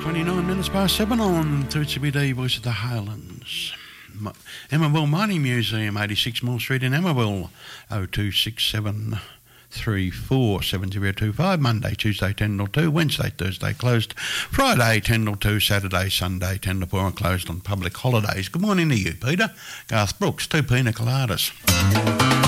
29 minutes past 7 on 2CBD Voice of the Highlands. Emmaville Mining Museum, 86 Moore Street in Emmaville, 0267 347025, Monday, Tuesday 10 till 2, Wednesday, Thursday closed, Friday 10 till 2, Saturday, Sunday 10 till 4 and closed on public holidays. Good morning to you, Peter. Garth Brooks, 2 pina coladas.